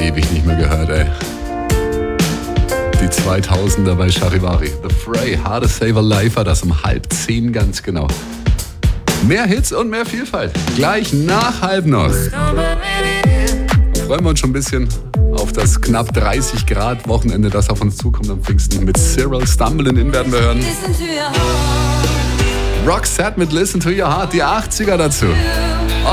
ewig nicht mehr gehört, ey. Die 2000er bei Charivari. The Fray, Hard to Save a Life, das um 9:30 ganz genau. Mehr Hits und mehr Vielfalt. Gleich nach 9:30. Freuen wir uns schon ein bisschen auf das knapp 30 Grad Wochenende, das auf uns zukommt am Pfingsten. Mit Cyril Stumbling In werden wir hören. Roxette mit Listen to Your Heart, die 80er dazu.